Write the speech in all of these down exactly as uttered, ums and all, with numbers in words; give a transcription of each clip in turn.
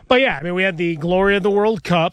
But yeah, I mean, we had the glory of the World Cup,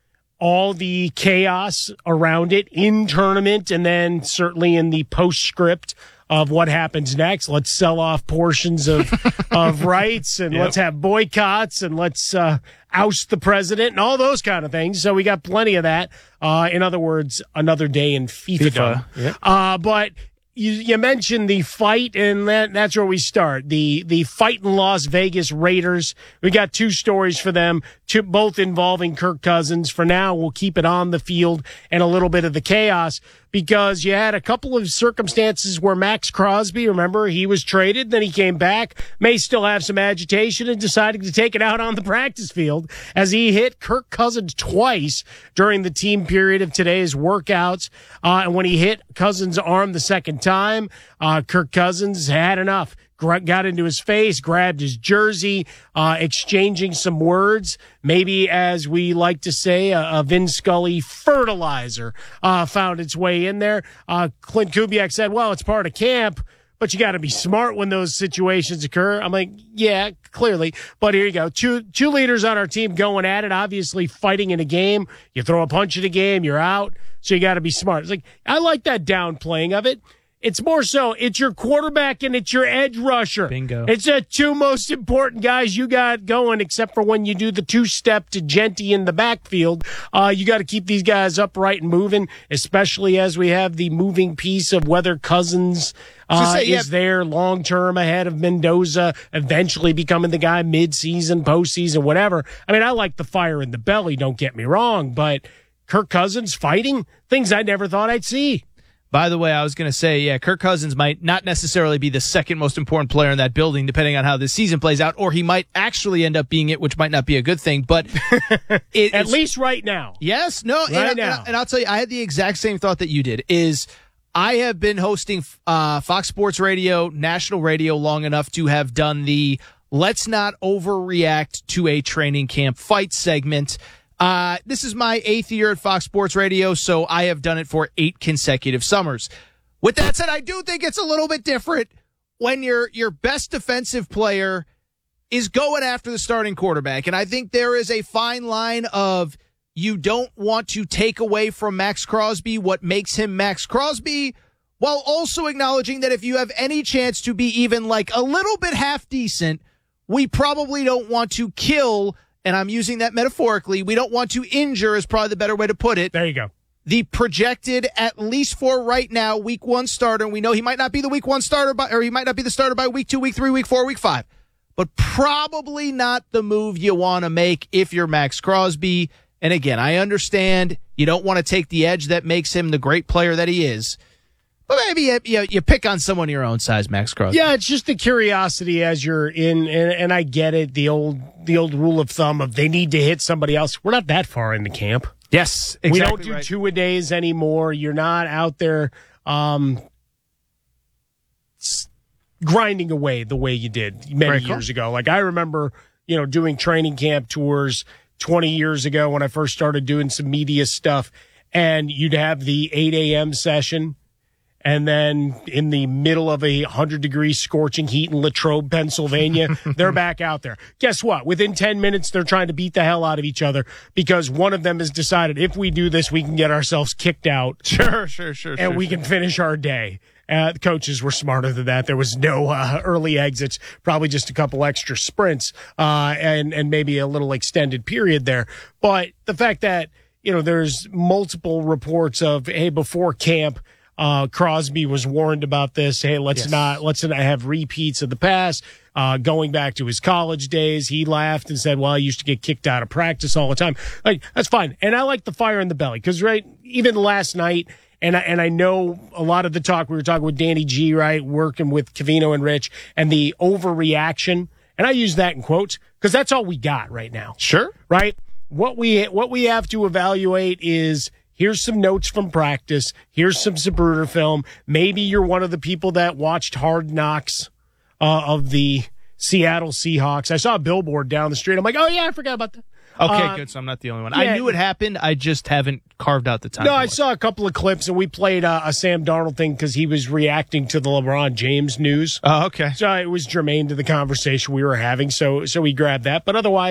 all the chaos around it in tournament, and then certainly in the postscript of what happens next. Let's sell off portions of of rights, and yep. let's have boycotts, and let's uh, oust the president, and all those kind of things. So we got plenty of that. Uh, in other words, another day in FIFA. FIFA. Yep. Uh, but you, you mentioned the fight, and that, that's where we start. The the fight in Las Vegas Raiders. We got two stories for them, two, both involving Kirk Cousins. For now, we'll keep it on the field and a little bit of the chaos, because you had a couple of circumstances where Max Crosby, remember, he was traded, then he came back, may still have some agitation, and decided to take it out on the practice field as he hit Kirk Cousins twice during the team period of today's workouts. Uh, and when he hit Cousins' arm the second time, uh, Kirk Cousins had enough. Got into his face, grabbed his jersey, uh, exchanging some words. Maybe, as we like to say, a, a Vin Scully fertilizer uh, found its way in there. Uh, Clint Kubiak said, well, it's part of camp, but you got to be smart when those situations occur. I'm like, yeah, clearly. But here you go. Two, two leaders on our team going at it, obviously fighting in a game. You throw a punch in a game, you're out. So you got to be smart. It's like, I like that downplaying of it. It's more so, it's your quarterback and it's your edge rusher. Bingo. It's the two most important guys you got going, except for when you do the two-step to Genty in the backfield. Uh, you got to keep these guys upright and moving, especially as we have the moving piece of whether Cousins uh, say, yeah. is there long-term ahead of Mendoza, eventually becoming the guy mid-season, postseason, whatever. I mean, I like the fire in the belly, don't get me wrong, but Kirk Cousins fighting, things I never thought I'd see. By the way, I was going to say, yeah, Kirk Cousins might not necessarily be the second most important player in that building, depending on how this season plays out, or he might actually end up being it, which might not be a good thing. But it, at least right now, yes, no, right and, now, and, and I'll tell you, I had the exact same thought that you did. Is I have been hosting uh, Fox Sports Radio, national radio, long enough to have done the "Let's not overreact to a training camp fight" segment. Uh, this is my eighth year at Fox Sports Radio, so I have done it for eight consecutive summers. With that said, I do think it's a little bit different when your your best defensive player is going after the starting quarterback. And I think there is a fine line of you don't want to take away from Max Crosby what makes him Max Crosby, while also acknowledging that if you have any chance to be even like a little bit half decent, we probably don't want to kill, and I'm using that metaphorically, we don't want to injure is probably the better way to put it. There you go. The projected, at least for right now, week one starter. We know he might not be the week one starter, by, or he might not be the starter by week two, week three, week four, week five. But probably not the move you want to make if you're Max Crosby. And again, I understand you don't want to take the edge that makes him the great player that he is. But maybe you, you, you pick on someone your own size, Max Crosby. Yeah, it's just the curiosity as you're in, and, and I get it, the old the old rule of thumb of they need to hit somebody else. We're not that far into camp. Yes, exactly. We don't do right. two-a-days anymore. You're not out there um, grinding away the way you did many Very years cool. ago. Like I remember, you know, doing training camp tours twenty years ago when I first started doing some media stuff, and you'd have the eight a.m. session. And then in the middle of a one hundred degree scorching heat in Latrobe, Pennsylvania, they're back out there. Guess what? Within ten minutes, they're trying to beat the hell out of each other because one of them has decided if we do this, we can get ourselves kicked out. Sure, sure, sure. And sure, we sure. can finish our day. Uh, the coaches were smarter than that. There was no uh, early exits, probably just a couple extra sprints uh, and, and maybe a little extended period there. But the fact that, you know, there's multiple reports of, hey, before camp, Uh, Crosby was warned about this. Hey, let's Yes. not, let's not have repeats of the past. Uh, going back to his college days, he laughed and said, well, I used to get kicked out of practice all the time. Like, that's fine. And I like the fire in the belly because, right, even last night, and I, and I know a lot of the talk, we were talking with Danny G, right, working with Covino and Rich, and the overreaction. And I use that in quotes because that's all we got right now. Sure. Right? What we, what we have to evaluate is, here's some notes from practice. Here's some Zapruder film. Maybe you're one of the people that watched Hard Knocks uh, of the Seattle Seahawks. I saw a billboard down the street. I'm like, oh, yeah, I forgot about that. Okay, uh, good. So I'm not the only one. yeah. I knew it happened. I just haven't carved out the time. No, to I watch. saw a couple of clips, and we played uh, a Sam Darnold thing because he was reacting to the LeBron James news. Oh, okay. So it was germane to the conversation we were having, so so we grabbed that. But otherwise,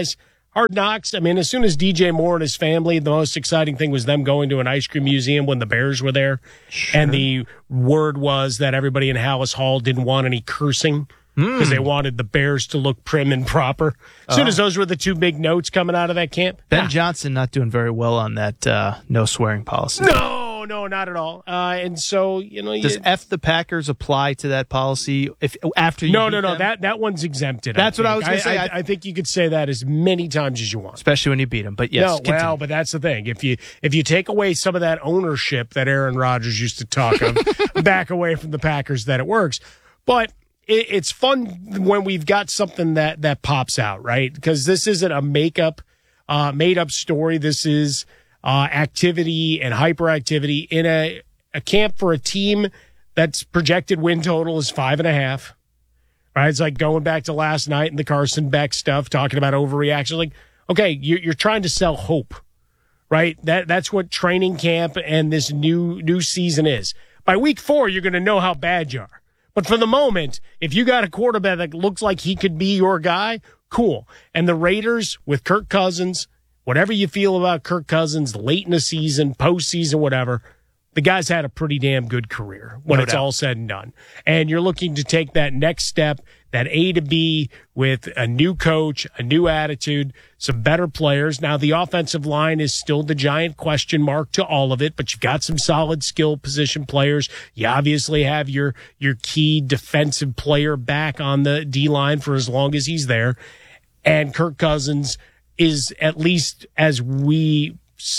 Hard Knocks, I mean, as soon as D J Moore and his family, the most exciting thing was them going to an ice cream museum when the Bears were there. Sure. And the word was that everybody in Hallis Hall didn't want any cursing because mm. they wanted the Bears to look prim and proper. As soon uh, as those were the two big notes coming out of that camp. Ben nah. Johnson not doing very well on that uh, no swearing policy. No, no, not at all. Uh, and so, you know. Does you, F the Packers apply to that policy if after you No, beat no, no. them? That, that one's exempted. That's I what I was going to say. I, I, I think you could say that as many times as you want. Especially when you beat them. But yes, no, continue. well, but that's the thing. If you if you take away some of that ownership that Aaron Rodgers used to talk of, back away from the Packers, that it works. But it, it's fun when we've got something that, that pops out, right? Because this isn't a makeup, uh, made-up story. This is uh, activity and hyperactivity in a, a camp for a team that's projected win total is five and a half. Right? It's like going back to last night and the Carson Beck stuff, talking about overreaction. Like, okay, you're, you're trying to sell hope, right? That that's what training camp and this new new season is. By week four, you're going to know how bad you are. But for the moment, if you got a quarterback that looks like he could be your guy, cool. And the Raiders with Kirk Cousins, whatever you feel about Kirk Cousins, late in the season, postseason, whatever, the guy's had a pretty damn good career when no it's doubt. all said and done. And you're looking to take that next step, that A to B with a new coach, a new attitude, some better players. Now, the offensive line is still the giant question mark to all of it, but you've got some solid skill position players. You obviously have your, your key defensive player back on the D-line for as long as he's there. And Kirk Cousins is, at least as we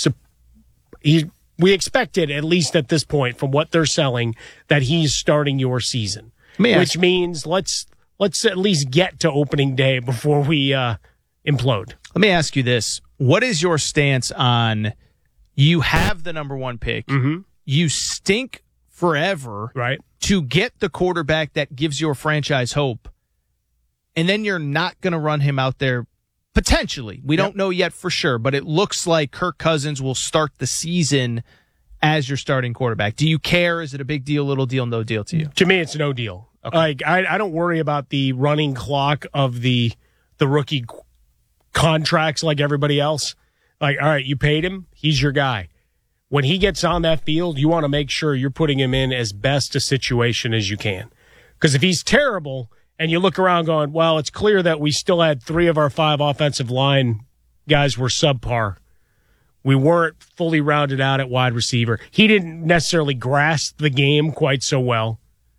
he, we expected, at least at this point, from what they're selling, that he's starting your season. Which means let's let's at least get to opening day before we uh, implode. Let me ask you this. What is your stance on you have the number one pick, mm-hmm. you stink forever right. to get the quarterback that gives your franchise hope, and then you're not going to run him out there potentially. We yep. don't know yet for sure, but it looks like Kirk Cousins will start the season as your starting quarterback. Do you care? Is it a big deal, little deal, no deal to you? To me, it's no deal. Okay. Like I, I don't worry about the running clock of the the rookie contracts like everybody else. Like, all right, you paid him, he's your guy. When he gets on that field, you want to make sure you're putting him in as best a situation as you can. Because if he's terrible and you look around going, well, it's clear that we still had three of our five offensive line guys were subpar. We weren't fully rounded out at wide receiver. He didn't necessarily grasp the game quite so well.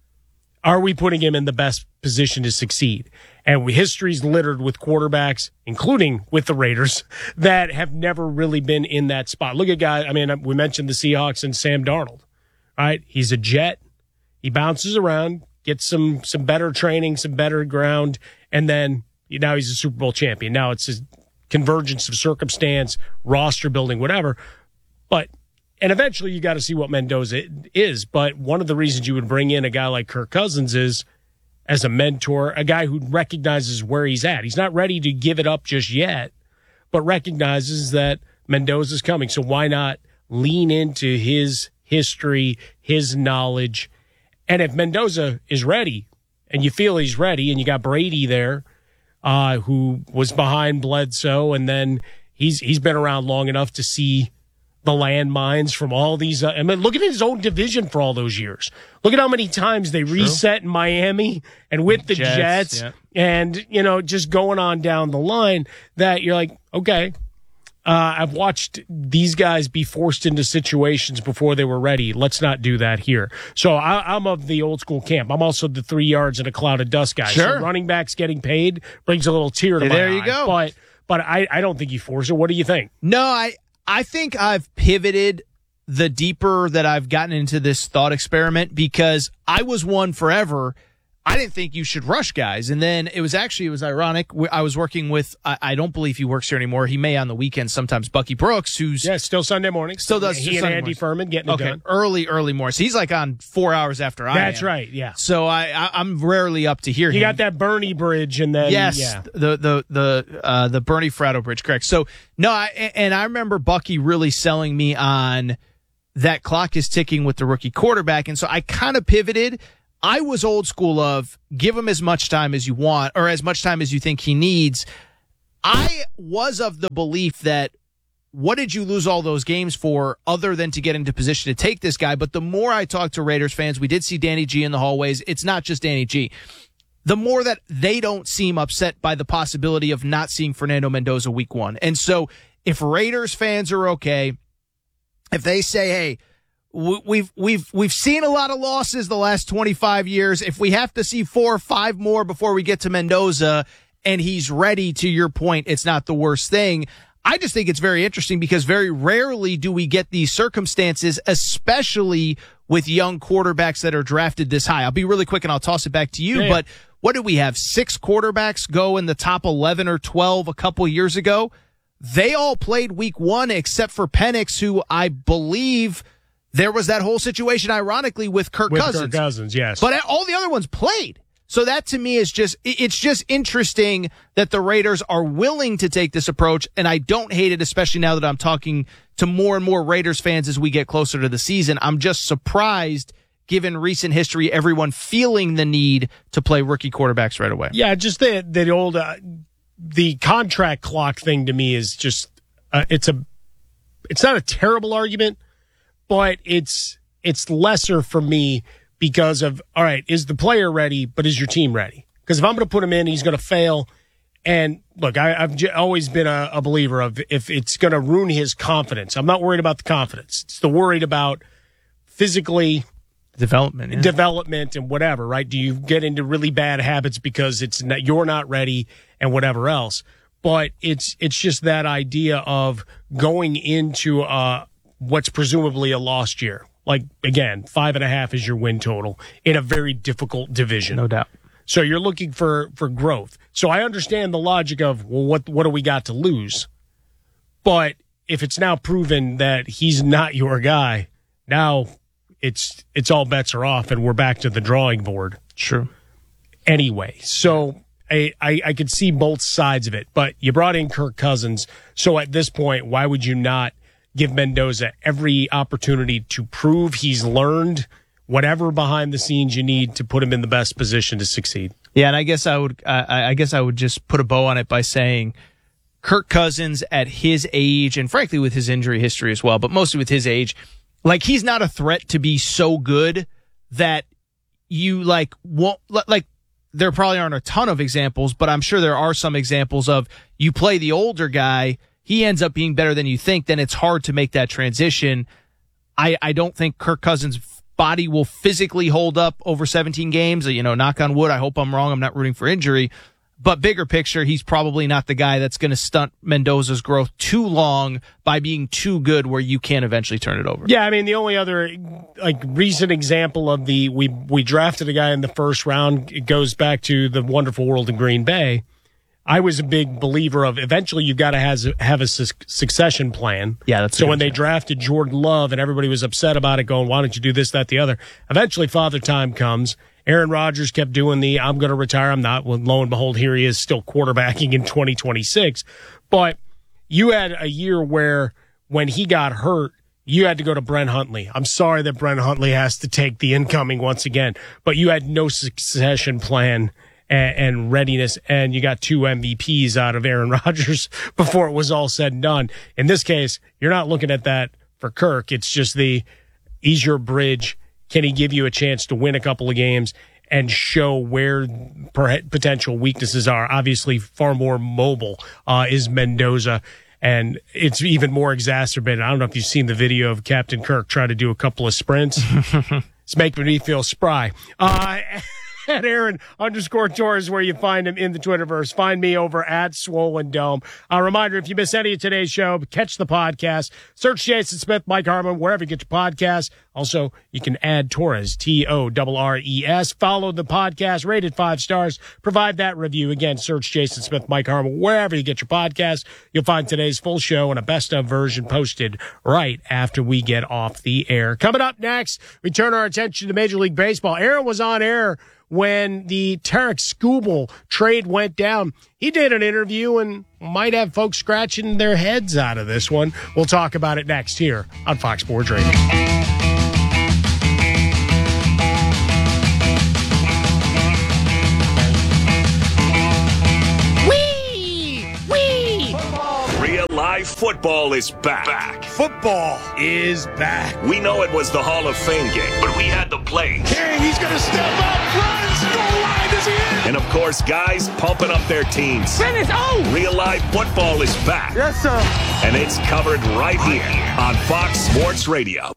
Are we putting him in the best position to succeed? And we, history's littered with quarterbacks, including with the Raiders, that have never really been in that spot. Look at guys, I mean, we mentioned the Seahawks and Sam Darnold, right? He's a jet. He bounces around, gets some some better training, some better ground, and then now he's a Super Bowl champion. Now it's a convergence of circumstance, roster building, whatever. But And eventually you got to see what Mendoza is. But one of the reasons you would bring in a guy like Kirk Cousins is as a mentor, a guy who recognizes where he's at. He's not ready to give it up just yet, but recognizes that Mendoza's coming. So why not lean into his history, his knowledge? And if Mendoza is ready and you feel he's ready and you got Brady there, uh, who was behind Bledsoe, and then he's he's been around long enough to see the landmines from all these. Uh, I mean, look at his own division for all those years. Look at how many times they True. reset in Miami and with the Jets, Jets yeah. and, you know, just going on down the line that you're like, okay, uh, I've watched these guys be forced into situations before they were ready. Let's not do that here. So I, I'm of the old school camp. I'm also the three yards in a cloud of dust guy. Sure. So running backs getting paid brings a little tear to hey, my there eye. you go. But, but I, I don't think you force it. What do you think? No, I, I think I've pivoted the deeper that I've gotten into this thought experiment, because I was one forever. I didn't think you should rush guys. And then it was actually, it was ironic. I was working with, I, I don't believe he works here anymore. He may on the weekends sometimes, Bucky Brooks, who's. Yeah, still Sunday morning. Still does. He and Sunday Andy mornings. Furman getting it okay. done. Early, early mornings. He's like on four hours after I That's am. right, yeah. So I, I, I'm rarely up to hear you him. You got that Bernie Bridge and then. Yes, yeah. the, the, the, uh, the Bernie Fratto Bridge, correct. So, no, I, and I remember Bucky really selling me on that clock is ticking with the rookie quarterback. And so I kind of pivoted. I was old school of give him as much time as you want or as much time as you think he needs. I was of the belief that what did you lose all those games for other than to get into position to take this guy? But the more I talk to Raiders fans, we did see Danny G in the hallways. It's not just Danny G. The more that they don't seem upset by the possibility of not seeing Fernando Mendoza week one. And so if Raiders fans are okay, if they say, hey, we've we've we've seen a lot of losses the last twenty-five years. If we have to see four or five more before we get to Mendoza and he's ready, to your point, it's not the worst thing. I just think it's very interesting because very rarely do we get these circumstances, especially with young quarterbacks that are drafted this high. I'll be really quick and I'll toss it back to you, yeah. but what did we have? Six quarterbacks go in the top eleven or twelve a couple years ago. They all played week one except for Penix, who I believe there was that whole situation, ironically, with Kirk with Cousins. Kirk Cousins, yes. But all the other ones played. So that to me is just, it's just interesting that the Raiders are willing to take this approach, and I don't hate it, especially now that I'm talking to more and more Raiders fans as we get closer to the season. I'm just surprised, given recent history, everyone feeling the need to play rookie quarterbacks right away. Yeah, just the the old uh, the contract clock thing to me is just uh, it's a it's not a terrible argument, but it's it's lesser for me because of, all right, is the player ready, but is your team ready? Because if I'm going to put him in, he's going to fail. And look, I, I've j- always been a, a believer of if it's going to ruin his confidence. I'm not worried about the confidence. It's the worried about physically development, yeah. development and whatever, right? Do you get into really bad habits because it's not, you're not ready and whatever else? But it's it's just that idea of going into uh, what's presumably a lost year. Like, again, five and a half is your win total in a very difficult division. No doubt. So you're looking for, for growth. So I understand the logic of, well, what what do we got to lose? But if it's now proven that he's not your guy, now it's it's all bets are off and we're back to the drawing board. True. Anyway, so I, I, I could see both sides of it. But you brought in Kirk Cousins. So at this point, why would you not give Mendoza every opportunity to prove he's learned whatever behind the scenes you need to put him in the best position to succeed? Yeah, and I guess I would I, I guess I would just put a bow on it by saying Kirk Cousins at his age, and frankly with his injury history as well, but mostly with his age, like he's not a threat to be so good that you like won't like there probably aren't a ton of examples, but I'm sure there are some examples of you play the older guy, he ends up being better than you think, then it's hard to make that transition. I, I don't think Kirk Cousins' body will physically hold up over seventeen games. You know, knock on wood, I hope I'm wrong. I'm not rooting for injury. But bigger picture, he's probably not the guy that's going to stunt Mendoza's growth too long by being too good where you can't eventually turn it over. Yeah, I mean, the only other like recent example of the we we drafted a guy in the first round, it goes back to the wonderful world in Green Bay. I was a big believer of eventually you've got to has, have a su- succession plan. Yeah, that's so when they drafted Jordan Love and everybody was upset about it, going, why don't you do this, that, the other? Eventually, Father Time comes. Aaron Rodgers kept doing the I'm going to retire, I'm not. Well, lo and behold, here he is still quarterbacking in twenty twenty-six. But you had a year where when he got hurt, you had to go to Brent Huntley. I'm sorry that Brent Huntley has to take the incoming once again, but you had no succession plan and readiness, and you got two M V Ps out of Aaron Rodgers before it was all said and done. In this case, you're not looking at that for Kirk. It's just the, he's your bridge. Can he give you a chance to win a couple of games and show where potential weaknesses are? Obviously, far more mobile uh, is Mendoza, and it's even more exacerbated. I don't know if you've seen the video of Captain Kirk try to do a couple of sprints. It's making me feel spry. Uh At Aaron underscore Torres, where you find him in the Twitterverse. Find me over at Swollen Dome. A reminder, if you miss any of today's show, catch the podcast. Search Jason Smith, Mike Harmon, wherever you get your podcasts. Also, you can add Torres, T O R R E S. Follow the podcast, rated five stars. Provide that review. Again, search Jason Smith, Mike Harmon, wherever you get your podcasts. You'll find today's full show and a best-of version posted right after we get off the air. Coming up next, we turn our attention to Major League Baseball. Aaron was on air when the Tarek Skubal trade went down. He did an interview and might have folks scratching their heads out of this one. We'll talk about it next here on Fox Sports Radio. Wee! Wee! Live football is back. back. Football is back. We know it was the Hall of Fame game, but we had the plays. King, he's going to step up, runs, goal line, is he in? And, of course, guys pumping up their teams. Finish, oh! Real Live football is back. Yes, sir. And it's covered right here on Fox Sports Radio.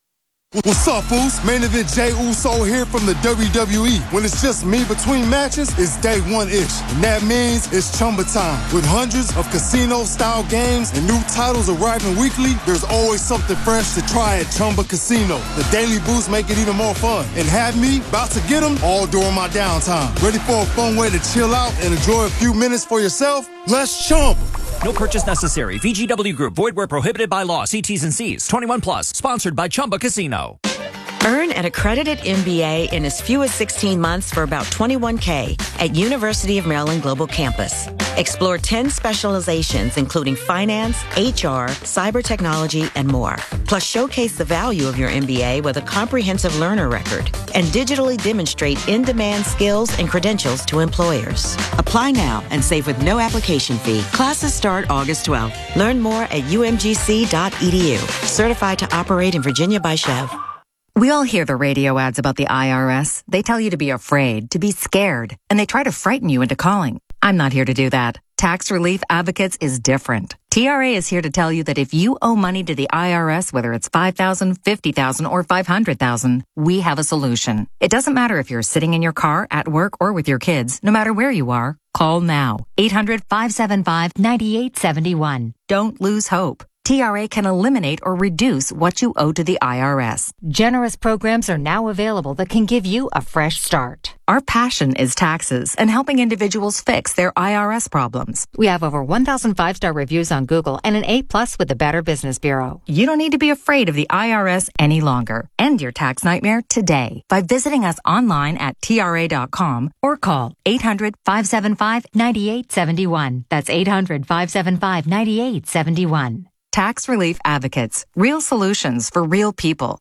What's up, Foos? Main event Jey Uso here from the W W E. When it's just me between matches, it's day one-ish. And that means it's Chumba time. With hundreds of casino-style games and new titles arriving weekly, there's always something fresh to try at Chumba Casino. The daily boosts make it even more fun. And have me about to get them all during my downtime. Ready for a fun way to chill out and enjoy a few minutes for yourself? Let's Chumba. No purchase necessary. V G W Group. Void where prohibited by law. See T's and C's. twenty-one plus. Sponsored by Chumba Casino. Earn an accredited M B A in as few as sixteen months for about twenty-one K at University of Maryland Global Campus. Explore ten specializations, including finance, H R, cyber technology, and more. Plus, showcase the value of your M B A with a comprehensive learner record and digitally demonstrate in-demand skills and credentials to employers. Apply now and save with no application fee. Classes start August twelfth. Learn more at U M G C dot E D U. Certified to operate in Virginia by Chev. We all hear the radio ads about the I R S. They tell you to be afraid, to be scared, and they try to frighten you into calling. I'm not here to do that. Tax Relief Advocates is different. T R A is here to tell you that if you owe money to the I R S, whether it's five thousand dollars, fifty thousand dollars, or five hundred thousand dollars, we have a solution. It doesn't matter if you're sitting in your car, at work, or with your kids. No matter where you are, call now. eight hundred, five seven five, nine eight seven one. Don't lose hope. T R A can eliminate or reduce what you owe to the I R S. Generous programs are now available that can give you a fresh start. Our passion is taxes and helping individuals fix their I R S problems. We have over one thousand five-star reviews on Google and an A plus with the Better Business Bureau. You don't need to be afraid of the I R S any longer. End your tax nightmare today by visiting us online at T R A dot com or call eight hundred, five seven five, nine eight seven one. That's eight hundred, five seven five, nine eight seven one. Tax Relief Advocates. Real solutions for real people.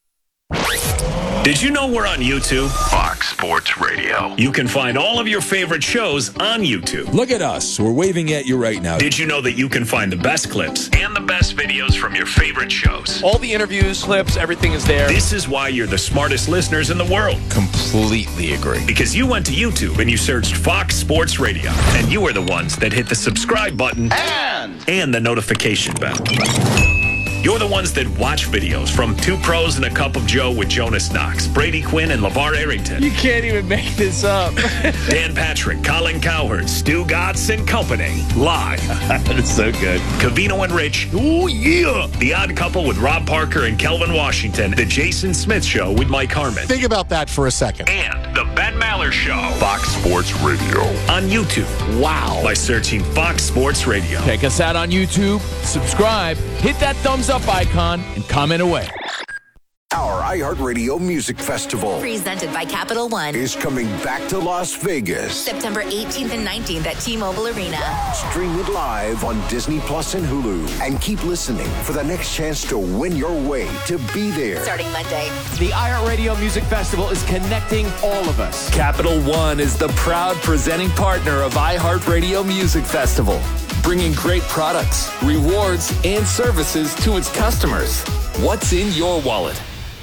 Did you know we're on YouTube? Fox Sports Radio. You can find all of your favorite shows on YouTube. Look at us. We're waving at you right now. Did you know that you can find the best clips and the best videos from your favorite shows? All the interviews, clips, everything is there. This is why you're the smartest listeners in the world. Completely agree. Because you went to YouTube and you searched Fox Sports Radio. And you are the ones that hit the subscribe button and, and the notification bell. You're the ones that watch videos from Two Pros and a Cup of Joe with Jonas Knox, Brady Quinn, and LeVar Arrington. You can't even make this up. Dan Patrick, Colin Cowherd, Stu Gatz and Company. Live. That's so good. Covino and Rich. Oh, yeah. The Odd Couple with Rob Parker and Kelvin Washington. The Jason Smith Show with Mike Harmon. Think about that for a second. And The Ben Maller Show. Fox Sports Radio. On YouTube. Wow. By searching Fox Sports Radio. Check us out on YouTube. Subscribe. Hit that thumbs up icon and comment away. Our iHeartRadio Music Festival, presented by Capital One, is coming back to Las Vegas. September eighteenth and nineteenth at T-Mobile Arena. Stream it live on Disney Plus and Hulu. And keep listening for the next chance to win your way to be there. Starting Monday. The iHeartRadio Music Festival is connecting all of us. Capital One is the proud presenting partner of iHeartRadio Music Festival, bringing great products, rewards, and services to its customers. What's in your wallet?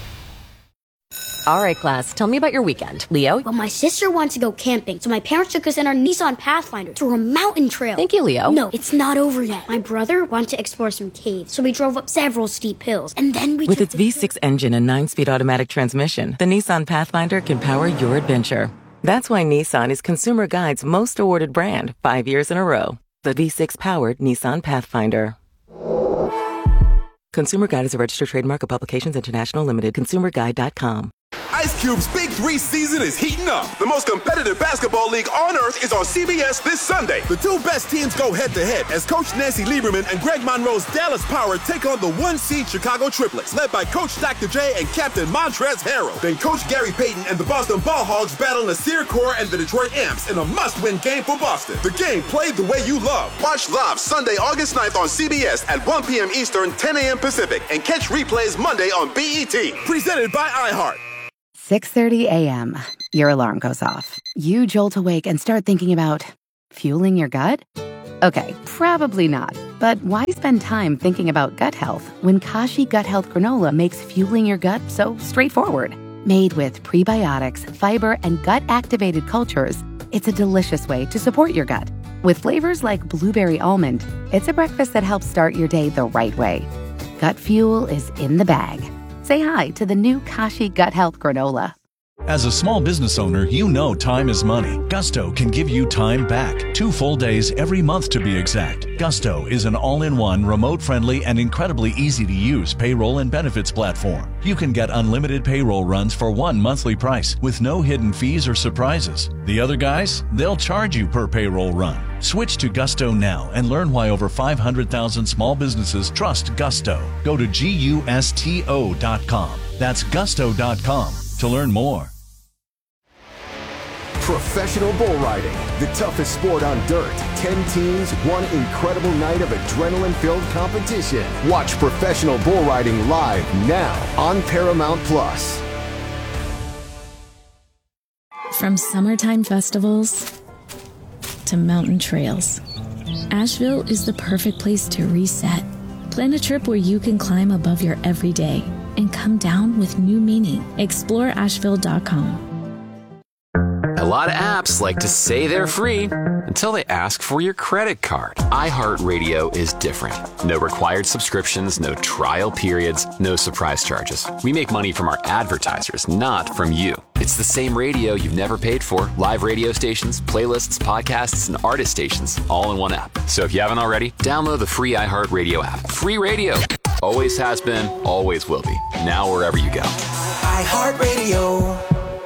All right, class, tell me about your weekend. Leo? Well, my sister wants to go camping, so my parents took us in our Nissan Pathfinder through a mountain trail. Thank you, Leo. No, it's not over yet. My brother wanted to explore some caves, so we drove up several steep hills, and then we With its V six engine and nine-speed automatic transmission, the Nissan Pathfinder can power your adventure. That's why Nissan is Consumer Guide's most awarded brand five years in a row. The V six-powered Nissan Pathfinder. Consumer Guide is a registered trademark of Publications International Limited. consumer guide dot com. Ice Cube's Big Three season is heating up. The most competitive basketball league on earth is on C B S this Sunday. The two best teams go head-to-head as Coach Nancy Lieberman and Greg Monroe's Dallas Power take on the one-seed Chicago Triplets, led by Coach Doctor J and Captain Montrezl Harrell. Then Coach Gary Payton and the Boston Ball Hogs battle Nasir Kaur and the Detroit Amps in a must-win game for Boston. The game played the way you love. Watch live Sunday, August ninth on C B S at one p.m. Eastern, ten a.m. Pacific, and catch replays Monday on B E T. Presented by iHeart. six thirty a.m. Your alarm goes off. You jolt awake and start thinking about fueling your gut? Okay, probably not. But why spend time thinking about gut health when Kashi Gut Health Granola makes fueling your gut so straightforward. Made with prebiotics, fiber, and gut-activated cultures, it's a delicious way to support your gut. With flavors like blueberry almond, it's a breakfast that helps start your day the right way. Gut fuel is in the bag. Say hi to the new Kashi Gut Health Granola. As a small business owner, you know time is money. Gusto can give you time back. Two full days every month to be exact. Gusto is an all-in-one, remote-friendly, and incredibly easy-to-use payroll and benefits platform. You can get unlimited payroll runs for one monthly price with no hidden fees or surprises. The other guys, they'll charge you per payroll run. Switch to Gusto now and learn why over five hundred thousand small businesses trust Gusto. Go to gusto dot com. That's gusto dot com to learn more. Professional bull riding, the toughest sport on dirt. Ten teams, one incredible night of adrenaline-filled competition. Watch professional bull riding live now on Paramount Plus. From summertime festivals to mountain trails, Asheville is the perfect place to reset. Plan a trip where you can climb above your everyday and come down with new meaning. explore asheville dot com. A lot of apps like to say they're free until they ask for your credit card. iHeartRadio is different. No required subscriptions, no trial periods, no surprise charges. We make money from our advertisers, not from you. It's the same radio you've never paid for. Live radio stations, playlists, podcasts, and artist stations, all in one app. So if you haven't already, download the free iHeartRadio app. Free radio. Always has been, always will be. Now wherever you go. iHeartRadio.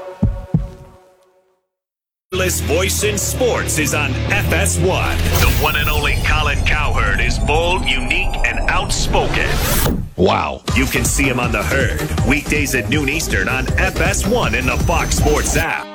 Voice in Sports is on F S one. The one and only Colin Cowherd is bold, unique, and outspoken. Wow. You can see him on The Herd, weekdays at noon Eastern on F S one in the Fox Sports app.